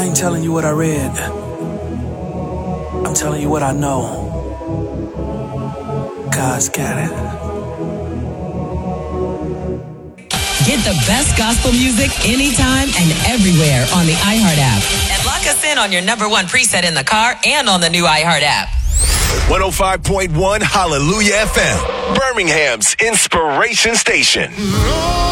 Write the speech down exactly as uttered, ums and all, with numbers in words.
I ain't telling you what I read. I'm telling you what I know. God's got it. Get the best gospel music anytime and everywhere on the iHeart app. And lock us in on your number one preset in the car and on the new iHeart app. one oh five point one Hallelujah F M, Birmingham's inspiration station.